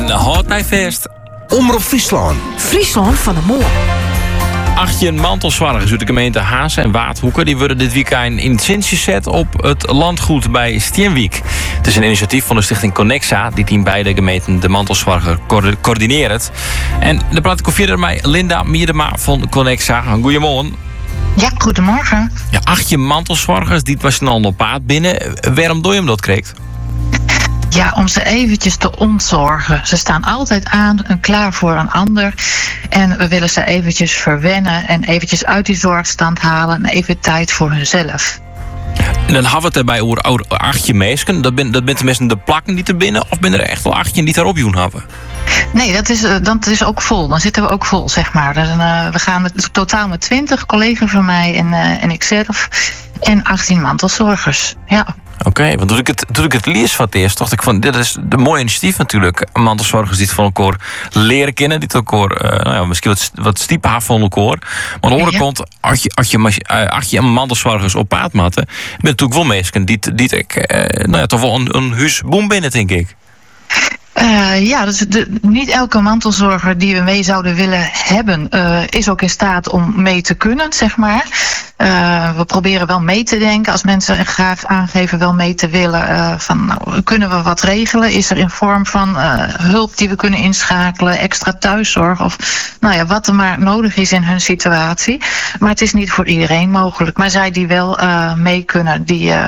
En houd mij vast. Omroep Friesland. Friesland van de Moor. 18 mantelzwargers uit de gemeente Hazen en Waardhoeken die worden dit weekend in het zintje gezet op het landgoed bij Steenwijk. Het is een initiatief van de stichting Connexa, die in beide gemeenten de mantelzwarger coördineert. En de praat ik over mij Linda Miedema van Connexa. Goedemorgen. Ja, goedemorgen. Ja, 18 mantelzwargers, die was al op paard binnen. Waarom doe je hem dat kreeg? Ja, om ze eventjes te ontzorgen. Ze staan altijd aan en klaar voor een ander. En we willen ze eventjes verwennen en eventjes uit die zorgstand halen en even tijd voor hunzelf. En dan hebben we het erbij over 18 mensen. Dat bent de mensen de plakken die er binnen, of ben er echt wel 18 die daarop doen hebben? Nee, dat is ook vol. Dan zitten we ook vol, zeg maar. Dus, we gaan totaal met 20 collega's van mij en ikzelf. En 18 mantelzorgers, ja. Oké, want toen ik het lees van het eerst, dacht ik van, dit is een mooi initiatief natuurlijk. Mantelzorgers die het van elkaar leren kennen, die het elkaar, misschien wat stiepen hebben van elkaar. Maar aan de andere kant, als je mantelzorgers op paard matten, ben je natuurlijk wel mensen die toch wel een huisboom binnen, denk ik. Dus niet elke mantelzorger die we mee zouden willen hebben, is ook in staat om mee te kunnen, zeg maar. We proberen wel mee te denken als mensen graag aangeven wel mee te willen. Kunnen we wat regelen? Is er in vorm van hulp die we kunnen inschakelen, extra thuiszorg of wat er maar nodig is in hun situatie. Maar het is niet voor iedereen mogelijk. Maar zij die wel mee kunnen,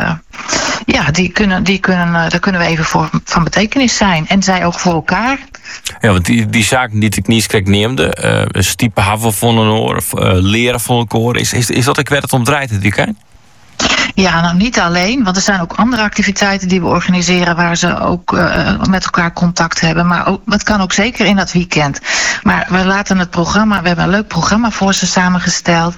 daar kunnen we even voor van betekenis zijn. En zij ook voor elkaar. Ja, want die zaken die ik niet kreeg neemde, stiepen haven van een oor, leren van elkaar, is dat ik werd het om draait dit weekend? Ja, nou niet alleen, want er zijn ook andere activiteiten die we organiseren waar ze ook met elkaar contact hebben. Maar dat kan ook zeker in dat weekend. Maar we laten het programma, we hebben een leuk programma voor ze samengesteld.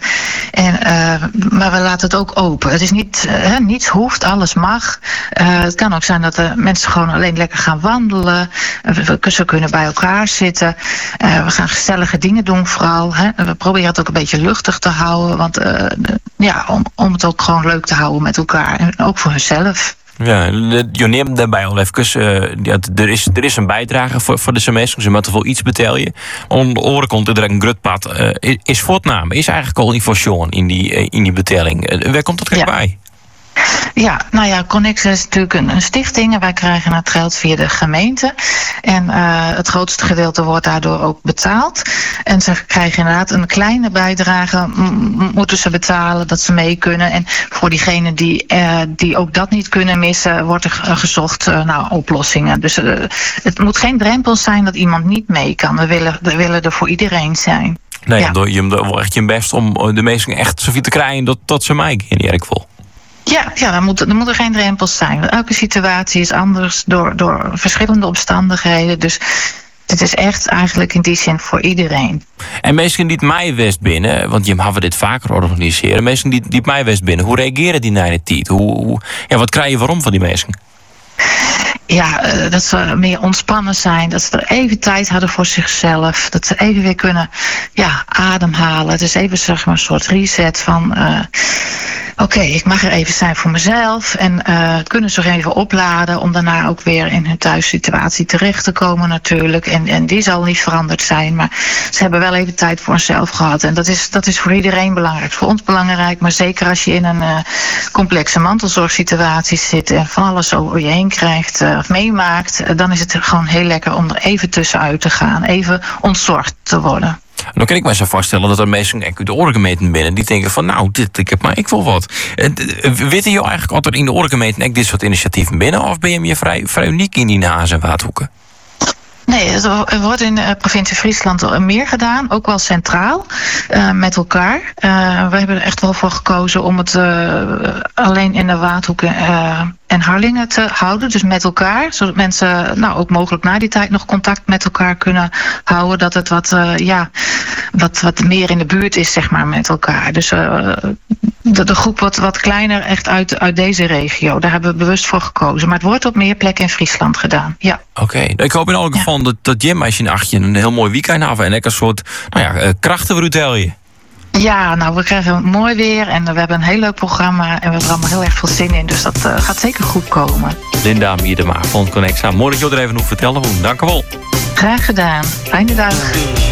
Maar we laten het ook open. Het is niet, niets hoeft, alles mag. Het kan ook zijn dat de mensen gewoon alleen lekker gaan wandelen. Ze kunnen bij elkaar zitten. We gaan gezellige dingen doen vooral. We proberen het ook een beetje luchtig te houden. Want om het ook gewoon leuk te houden met elkaar. En ook voor hunzelf. Ja, je neemt daarbij al even. Er is een bijdrage voor de semester. Ze moeten wel iets betalen. Aan de andere kant er een grutpad. Is voortname. Is eigenlijk al informatie in die betaling. Waar komt dat bij? Ja, Connexa is natuurlijk een stichting en wij krijgen het geld via de gemeente. En het grootste gedeelte wordt daardoor ook betaald. En ze krijgen inderdaad een kleine bijdrage, moeten ze betalen, dat ze mee kunnen. En voor diegenen die ook dat niet kunnen missen, wordt er gezocht naar oplossingen. Dus het moet geen drempel zijn dat iemand niet mee kan. We willen er voor iedereen zijn. Nee, ja. Je wel echt je best om de mensen echt zoveel te krijgen dat ze mij in die vol. Ja, er moeten geen drempels zijn. Elke situatie is anders door verschillende omstandigheden. Dus dit is echt eigenlijk in die zin voor iedereen. En mensen die het mij west binnen, want je hebben dit vaker organiseren. Mensen die het mij west binnen, hoe reageren die naar de tijd? Wat krijg je waarom van die mensen? Ja, dat ze meer ontspannen zijn. Dat ze er even tijd hadden voor zichzelf. Dat ze even weer kunnen ademhalen. Het is even zeg maar een soort reset van oké, ik mag er even zijn voor mezelf. En kunnen ze even opladen om daarna ook weer in hun thuissituatie terecht te komen natuurlijk. En die zal niet veranderd zijn. Maar ze hebben wel even tijd voor zichzelf gehad. En dat is voor iedereen belangrijk. Voor ons belangrijk, maar zeker als je in een complexe mantelzorgsituatie zit en van alles over je heen krijgt of meemaakt, dan is het gewoon heel lekker om er even tussenuit te gaan. Even ontzorgd te worden. Dan kan ik me zo voorstellen dat er mensen uit de oorgemeenten binnen die denken van ik wil wat. Weten je eigenlijk altijd in de oorgemeenten dit soort initiatieven binnen, of ben je vrij uniek in die Hazen en Waardhoeken? Nee, er wordt in de provincie Friesland meer gedaan, ook wel centraal, met elkaar. We hebben er echt wel voor gekozen om het alleen in de Waardhoeken en Harlingen te houden, dus met elkaar. Zodat mensen ook mogelijk na die tijd nog contact met elkaar kunnen houden. Dat het wat meer in de buurt is, zeg maar, met elkaar. Dus de groep wat kleiner echt uit deze regio. Daar hebben we bewust voor gekozen. Maar het wordt op meer plekken in Friesland gedaan, ja. Oké. Ik hoop in elk geval dat Jim, als je in 18 een heel mooi weekend hebt en een soort krachten vertel je. Ja, we krijgen mooi weer en we hebben een heel leuk programma en we hebben er allemaal heel erg veel zin in. Dus dat gaat zeker goed komen. Linda Miedema van Connexa. Mooi dat je er even nog vertellen. Dank je wel. Graag gedaan. Fijne dag.